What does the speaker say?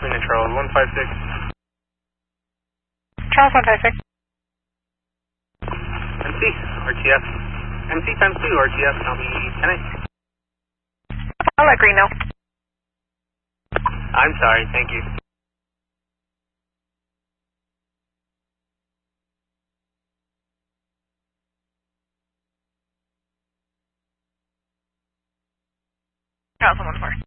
Queen and Charles 156. Charles 156. MC, RTF. MC times 2, RTF, and I'll be 10-8. I'll let Green know. I'm sorry, thank you. Charles 114.